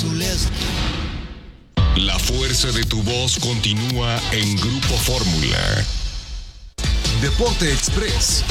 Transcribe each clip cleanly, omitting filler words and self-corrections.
azules. La fuerza de tu voz continúa en Grupo Fórmula. Deporte Express.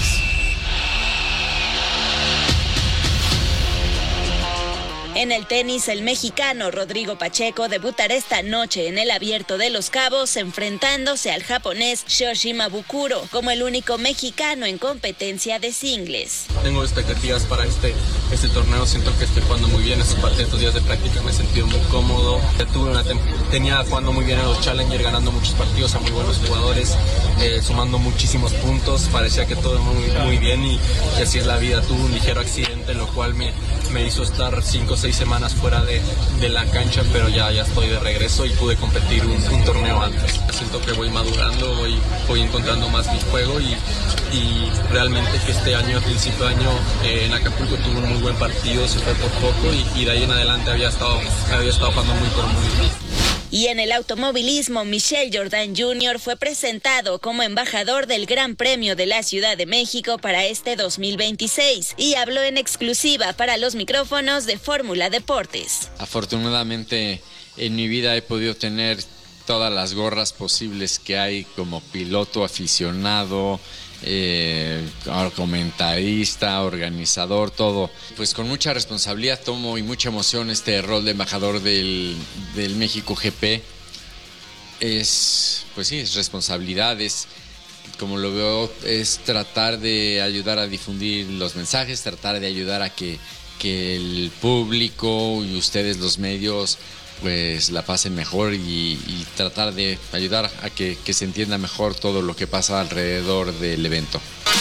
En el tenis, el mexicano Rodrigo Pacheco debutará esta noche en el Abierto de Los Cabos, enfrentándose al japonés Shoshi Mabukuro como el único mexicano en competencia de singles. Tengo expectativas para este torneo, siento que estoy jugando muy bien estos días de práctica, me he sentido muy cómodo. Tenía jugando muy bien en los Challenger, ganando muchos partidos a muy buenos jugadores, sumando muchísimos puntos, parecía que todo muy bien y así es la vida. Tuve un ligero accidente, lo cual me hizo estar 5 o 6 semanas fuera de la cancha, pero ya estoy de regreso y pude competir un torneo antes. Siento que voy madurando, voy encontrando más mi juego y realmente que este año, a principio de año, en Acapulco tuve un muy buen partido, se fue por poco y de ahí en adelante había estado jugando muy bien. Y en el automovilismo, Michel Jordan Jr. fue presentado como embajador del Gran Premio de la Ciudad de México para este 2026 y habló en exclusiva para los micrófonos de Fórmula Deportes. Afortunadamente en mi vida he podido tener todas las gorras posibles que hay como piloto aficionado, comentarista, organizador, todo. Pues con mucha responsabilidad tomo y mucha emoción este rol de embajador del México GP. Es responsabilidad, como lo veo, es tratar de ayudar a difundir los mensajes, tratar de ayudar a que el público y ustedes los medios pues la pasen mejor y tratar de ayudar a que se entienda mejor todo lo que pasa alrededor del evento.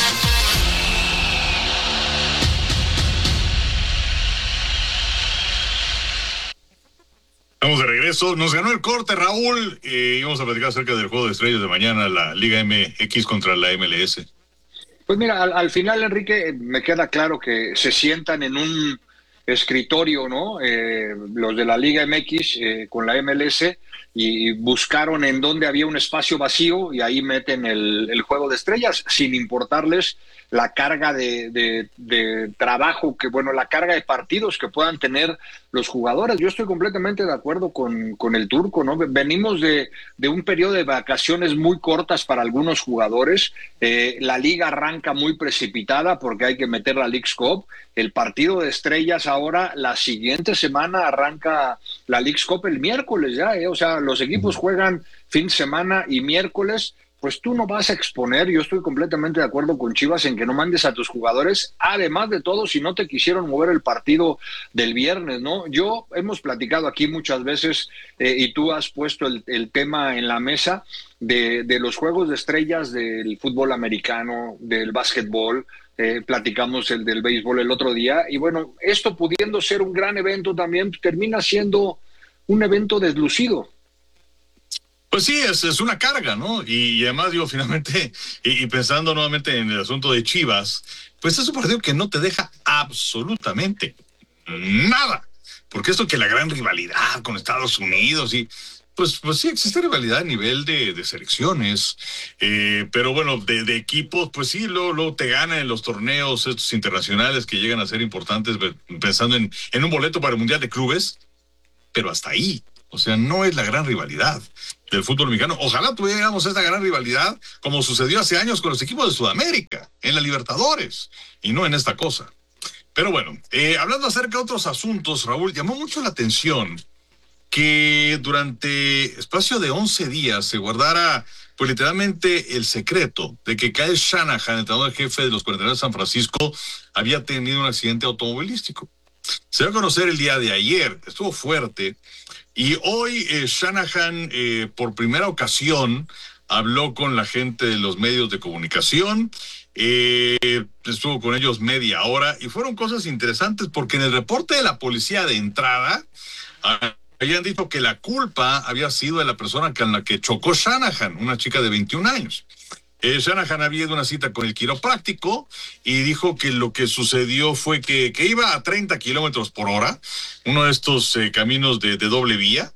Estamos de regreso. Nos ganó el corte, Raúl. Íbamos a platicar acerca del juego de estrellas de mañana, la Liga MX contra la MLS. Pues mira, al final, Enrique, me queda claro que se sientan en un escritorio, ¿no? Los de la Liga MX con la MLS y buscaron en dónde había un espacio vacío y ahí meten el juego de estrellas sin importarles la carga de trabajo, la carga de partidos que puedan tener los jugadores. Yo estoy completamente de acuerdo con el turco, ¿no? Venimos de un periodo de vacaciones muy cortas para algunos jugadores. La liga arranca muy precipitada porque hay que meter la Leagues Cup. El partido de estrellas ahora, la siguiente semana arranca la Leagues Cup el miércoles ya, O sea, los equipos juegan fin de semana y miércoles. Pues tú no vas a exponer, yo estoy completamente de acuerdo con Chivas en que no mandes a tus jugadores, además de todo, si no te quisieron mover el partido del viernes, ¿no? Hemos platicado aquí muchas veces y tú has puesto el tema en la mesa de los juegos de estrellas del fútbol americano, del básquetbol, platicamos el del béisbol el otro día, y bueno, esto pudiendo ser un gran evento también, termina siendo un evento deslucido. Pues sí, es una carga, ¿no? Y además, digo, finalmente, y pensando nuevamente en el asunto de Chivas, pues es un partido que no te deja absolutamente nada. Porque esto que la gran rivalidad con Estados Unidos y pues sí existe rivalidad a nivel de selecciones, pero bueno, de equipos, pues sí, luego te ganan en los torneos estos internacionales que llegan a ser importantes, pensando en un boleto para el Mundial de Clubes, pero hasta ahí. O sea, no es la gran rivalidad del fútbol mexicano. Ojalá tuviéramos esta gran rivalidad como sucedió hace años con los equipos de Sudamérica, en la Libertadores, y no en esta cosa. Pero bueno, hablando acerca de otros asuntos, Raúl, llamó mucho la atención que durante espacio de 11 días se guardara, pues literalmente, el secreto de que Kyle Shanahan, entrenador jefe de los 49 de San Francisco, había tenido un accidente automovilístico. Se dio a conocer el día de ayer, estuvo fuerte. Y hoy Shanahan, por primera ocasión, habló con la gente de los medios de comunicación, estuvo con ellos media hora y fueron cosas interesantes porque en el reporte de la policía de entrada habían dicho que la culpa había sido de la persona con la que chocó Shanahan, una chica de 21 años. Shanahan había ido a una cita con el quiropráctico y dijo que lo que sucedió fue que iba a 30 kilómetros por hora, uno de estos caminos de doble vía,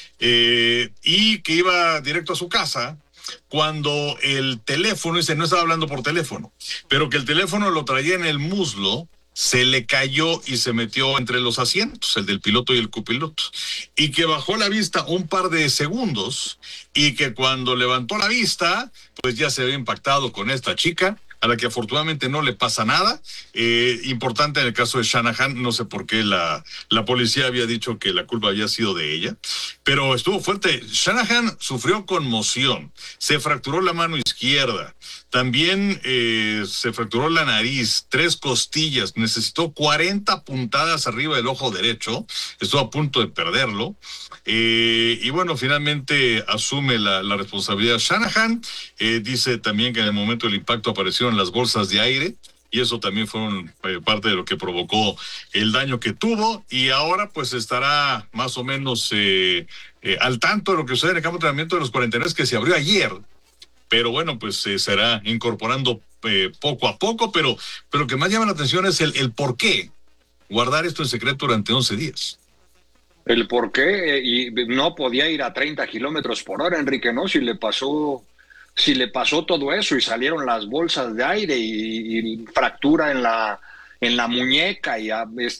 y que iba directo a su casa cuando el teléfono, no estaba hablando por teléfono, pero que el teléfono lo traía en el muslo se le cayó y se metió entre los asientos, el del piloto y el copiloto, y que bajó la vista un par de segundos y que cuando levantó la vista, pues ya se había impactado con esta chica, a la que afortunadamente no le pasa nada. Importante en el caso de Shanahan, no sé por qué la policía había dicho que la culpa había sido de ella, pero estuvo fuerte. Shanahan sufrió conmoción, se fracturó la mano izquierda, también se fracturó la nariz, 3 costillas, necesitó 40 puntadas arriba del ojo derecho, estuvo a punto de perderlo, y bueno, finalmente asume la responsabilidad Shanahan. Dice también que en el momento del impacto aparecieron las bolsas de aire, y eso también fueron parte de lo que provocó el daño que tuvo, y ahora pues estará más o menos al tanto de lo que sucede en el campo de entrenamiento de los 49 que se abrió ayer. Pero bueno, pues se será incorporando poco a poco, pero lo que más llama la atención es el por qué guardar esto en secreto durante 11 días. El por qué, y no podía ir a 30 kilómetros por hora, Enrique, ¿no? Si le pasó todo eso y salieron las bolsas de aire y fractura en la muñeca y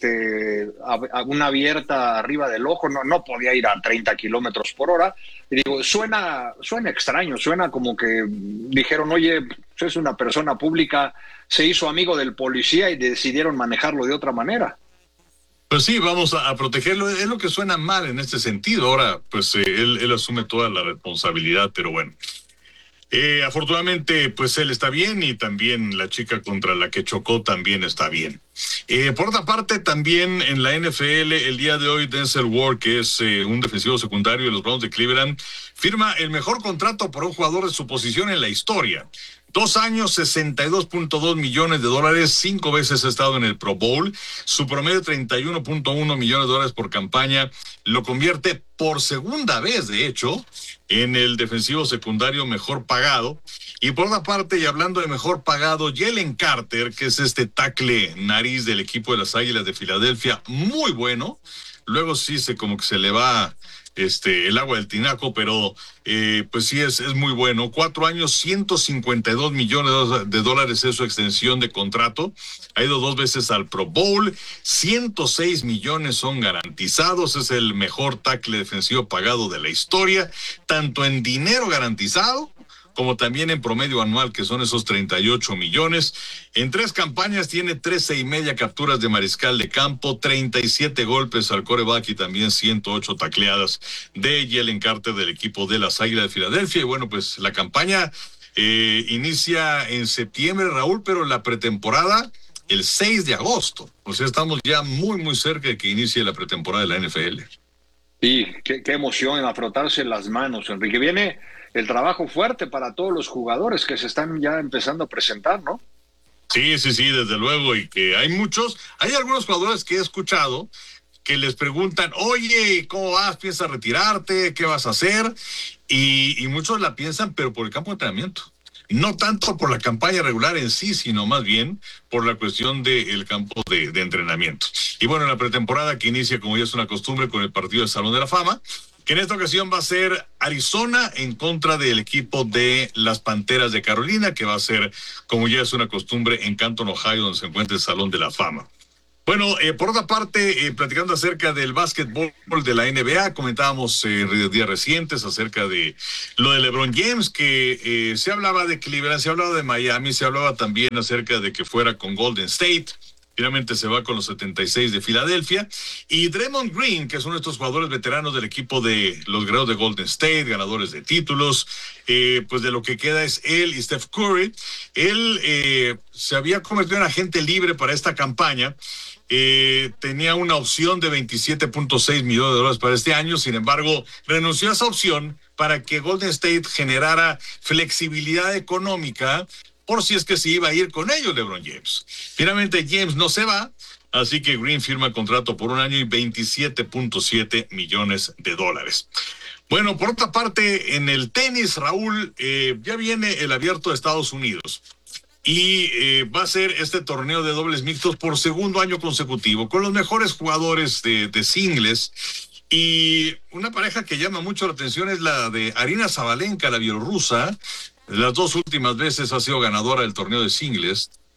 una abierta arriba del ojo, no podía ir a 30 kilómetros por hora. Y digo, suena extraño, suena como que dijeron, oye, es una persona pública, se hizo amigo del policía y decidieron manejarlo de otra manera. Pues sí, vamos a protegerlo, es lo que suena mal en este sentido. Ahora, pues él asume toda la responsabilidad, pero bueno. Afortunadamente, pues él está bien y también la chica contra la que chocó también está bien. Por otra parte, también en la NFL, el día de hoy, Denzel Ward, que es un defensivo secundario de los Browns de Cleveland, firma el mejor contrato por un jugador de su posición en la historia. 2 años, $62.2 millones, 5 veces ha estado en el Pro Bowl. Su promedio, $31.1 millones por campaña, lo convierte por segunda vez, de hecho, en el defensivo secundario mejor pagado. Y por otra parte, y hablando de mejor pagado, Jalen Carter, que es este tackle nariz del equipo de las Águilas de Filadelfia, muy bueno. Luego sí como que se le va el agua del tinaco, pero pues sí es muy bueno. 4 años, $152 millones es su extensión de contrato. Ha ido 2 veces al Pro Bowl, 106 millones son garantizados. Es el mejor tackle defensivo pagado de la historia, tanto en dinero garantizado como también en promedio anual, que son esos 38 millones. En 3 campañas tiene 13.5 capturas de mariscal de campo, 37 golpes al quarterback y también 108 tacleadas de Jalen Carter del equipo de las Águilas de Filadelfia. Y bueno, pues la campaña inicia en septiembre, Raúl, pero la pretemporada el 6 de agosto. O sea, estamos ya muy, muy cerca de que inicie la pretemporada de la NFL. Y qué emoción en frotarse las manos, Enrique. Viene el trabajo fuerte para todos los jugadores que se están ya empezando a presentar, ¿no? Sí, desde luego, y que hay algunos jugadores que he escuchado que les preguntan, oye, ¿cómo vas? ¿Piensas retirarte? ¿Qué vas a hacer? Y muchos la piensan, pero por el campo de entrenamiento. No tanto por la campaña regular en sí, sino más bien por la cuestión del campo de entrenamiento. Y bueno, en la pretemporada que inicia, como ya es una costumbre, con el partido del Salón de la Fama, que en esta ocasión va a ser Arizona en contra del equipo de las Panteras de Carolina, que va a ser, como ya es una costumbre, en Canton, Ohio, donde se encuentra el Salón de la Fama. Bueno, por otra parte, platicando acerca del básquetbol de la NBA, comentábamos días recientes acerca de lo de LeBron James, que se hablaba de Cleveland, se hablaba de Miami, se hablaba también acerca de que fuera con Golden State. Finalmente se va con los 76 de Filadelfia. Y Draymond Green, que es uno de estos jugadores veteranos del equipo de los Guerreros de Golden State, ganadores de títulos, pues de lo que queda es él y Steph Curry. Él se había convertido en agente libre para esta campaña. Tenía una opción de $27.6 millones para este año. Sin embargo, renunció a esa opción para que Golden State generara flexibilidad económica por si es que se iba a ir con ellos LeBron James. Finalmente James no se va, así que Green firma el contrato por 1 año y $27.7 millones. Bueno, por otra parte, en el tenis, Raúl, ya viene el Abierto de Estados Unidos. Y va a ser este torneo de dobles mixtos por 2º año consecutivo, con los mejores jugadores de singles. Y una pareja que llama mucho la atención es la de Aryna Sabalenka, la bielorrusa. Las 2 últimas veces ha sido ganadora del torneo de singles.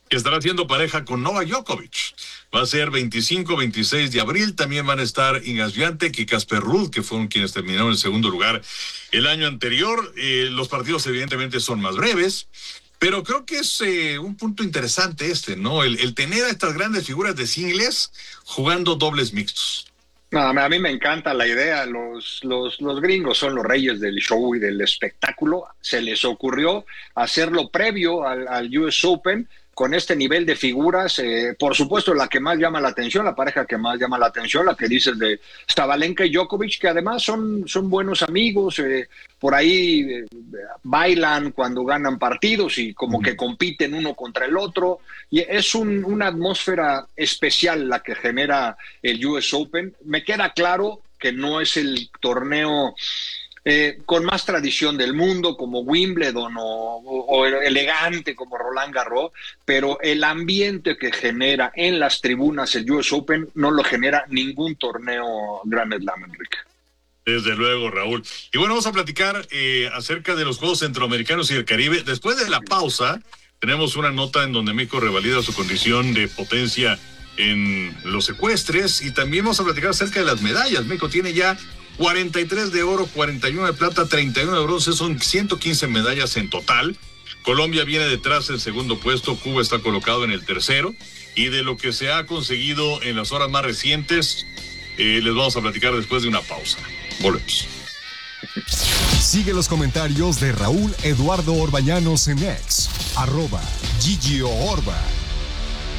que estará haciendo pareja con Novak Djokovic. Va a ser 25-26 de abril. También van a estar Iga Swiatek y Casper Ruud, que fueron quienes terminaron en segundo lugar el año anterior. Los partidos evidentemente son más breves, pero creo que es un punto interesante ¿no? El tener a estas grandes figuras de singles jugando dobles mixtos. No, a mí me encanta la idea. Los gringos son los reyes del show y del espectáculo. Se les ocurrió hacerlo previo al US Open con este nivel de figuras. Por supuesto, la que más llama la atención, la pareja que más llama la atención, la que dices de Sabalenka y Djokovic, que además son buenos amigos. Por ahí bailan cuando ganan partidos y como que compiten uno contra el otro. Y es una atmósfera especial la que genera el US Open. Me queda claro que no es el torneo con más tradición del mundo como Wimbledon o elegante como Roland Garros, pero el ambiente que genera en las tribunas el US Open no lo genera ningún torneo Grand Slam, Enrique. Desde luego, Raúl. Y bueno, vamos a platicar acerca de los Juegos Centroamericanos y del Caribe. Después de la pausa, tenemos una nota en donde México revalida su condición de potencia en los ecuestres, y también vamos a platicar acerca de las medallas. México tiene ya 43 de oro, 41 de plata, 31 de bronce, son 115 medallas en total. Colombia viene detrás en segundo puesto, Cuba está colocado en el tercero, y de lo que se ha conseguido en las horas más recientes, les vamos a platicar después de una pausa. Volvemos. Sigue los comentarios de Raúl Eduardo Orbañanos en X, @GigioOrba.